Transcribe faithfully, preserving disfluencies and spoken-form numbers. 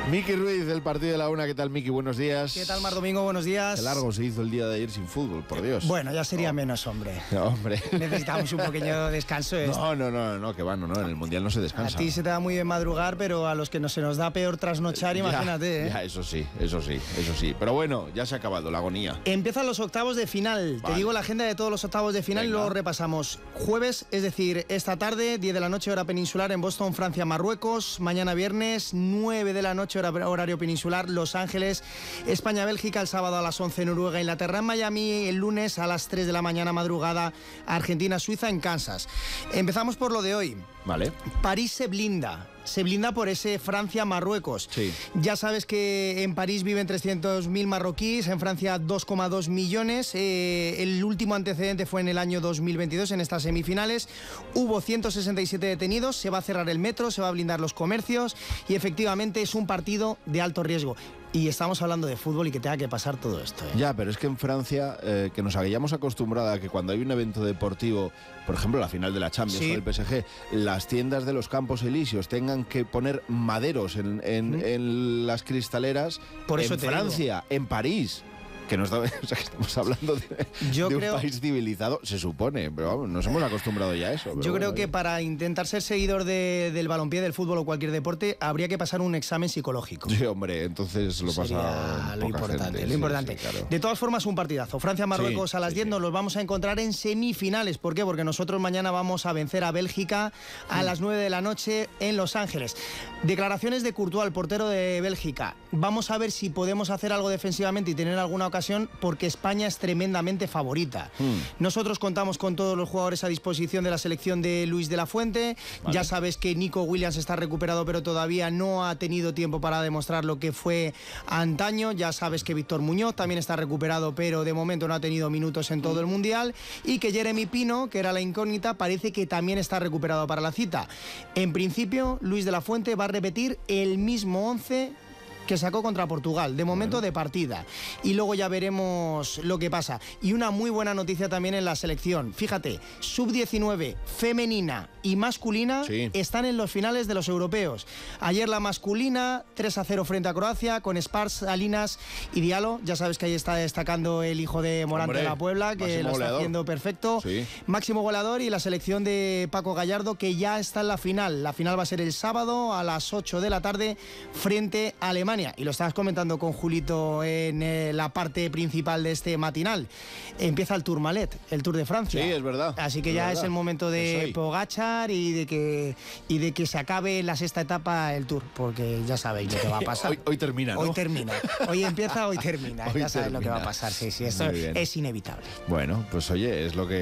Miki Ruiz, del partido de la una. ¿Qué tal, Miki? Buenos días. ¿Qué tal, Mar Domingo? Buenos días. Qué largo se hizo el día de ayer sin fútbol, por Dios. Bueno, ya sería no. menos, hombre. No, hombre. Necesitamos un pequeño descanso. No, no, no, no, que va, no, no, en el Mundial no se descansa. A ti se te da muy bien madrugar, pero a los que no se nos da peor trasnochar, ya, imagínate. ¿eh? Ya, eso sí, eso sí, eso sí. Pero bueno, ya se ha acabado la agonía. Empiezan los octavos de final. Vale. Te digo la agenda de todos los octavos de final. Venga. Y luego repasamos. Jueves, es decir, esta tarde, diez de la noche, hora peninsular, en Boston, Francia, Marruecos. Mañana viernes, nueve de la noche, hora, horario peninsular, Los Ángeles, España, Bélgica. El sábado a las once, Noruega, Inglaterra, en Miami. El lunes a las tres de la mañana, madrugada, Argentina, Suiza, en Kansas. Empezamos por lo de hoy. Vale. París se blinda. Se blinda por ese Francia-Marruecos. Sí. Ya sabes que en París viven trescientos mil marroquíes, en Francia dos coma dos millones. Eh, el último antecedente fue en el año dos mil veintidós, en estas semifinales. Hubo ciento sesenta y siete detenidos, se va a cerrar el metro, se va a blindar los comercios y efectivamente es un partido de alto riesgo. Y estamos hablando de fútbol y que tenga que pasar todo esto. ¿eh? Ya, pero es que en Francia, eh, que nos hayamos acostumbrado a que cuando hay un evento deportivo, por ejemplo, la final de la Champions Sí. o del P S G, las tiendas de los Campos Elíseos tengan que poner maderos en, en, ¿Mm? en las cristaleras. Por eso en te Francia, en París. Que nos da, o sea, que estamos hablando de, Yo de creo- un país civilizado, se supone, pero vamos, nos hemos acostumbrado ya a eso. pero Yo creo bueno, que oye. para intentar ser seguidor de- del balompié, del fútbol o cualquier deporte, habría que pasar un examen psicológico. Sí, hombre, entonces lo Sería pasa lo poca importante, gente, lo sí, importante. sí, claro. De todas formas, un partidazo. Francia-Marruecos Sí, a las sí, diez sí. nos los vamos a encontrar en semifinales. ¿Por qué? Porque nosotros mañana vamos a vencer a Bélgica a las nueve de la noche en Los Ángeles. Declaraciones de Courtois, el portero de Bélgica. Vamos a ver si podemos hacer algo defensivamente y tener alguna ocasión, porque España es tremendamente favorita. Hmm. Nosotros contamos con todos los jugadores a disposición de la selección de Luis de la Fuente. Vale. Ya sabes que Nico Williams está recuperado, pero todavía no ha tenido tiempo para demostrar lo que fue antaño. Ya sabes que Víctor Muñoz también está recuperado, pero de momento no ha tenido minutos en todo el Mundial. Y que Jeremy Pino, que era la incógnita, parece que también está recuperado para la cita. En principio, Luis de la Fuente va a repetir el mismo once que sacó contra Portugal, de momento Bueno. de partida. Y luego ya veremos lo que pasa. Y una muy buena noticia también en la selección. Fíjate, sub diecinueve femenina y masculina Sí. están en los finales de los europeos. Ayer la masculina, tres a cero frente a Croacia, con Spars, Salinas y Diallo. Ya sabes que ahí está destacando el hijo de Morante Hombre, de la Puebla, que máximo lo está goleador. haciendo perfecto. Sí. Máximo goleador, y la selección de Paco Gallardo, que ya está en la final. La final va a ser el sábado a las ocho de la tarde frente a Alemania. Y lo estabas comentando con Julito en eh, la parte principal de este matinal. Empieza el Tourmalet, el Tour de Francia. Sí, es verdad. Así que es ya verdad. es el momento Es de hoy. Pogačar y de que y de que se acabe la sexta etapa el Tour, porque ya sabéis lo que va a pasar. Hoy, hoy termina, ¿no? Hoy termina. Hoy empieza, hoy termina. Hoy ya sabes lo que va a termina. pasar. Sí, sí, esto Muy bien. es inevitable. Bueno, pues oye, es lo que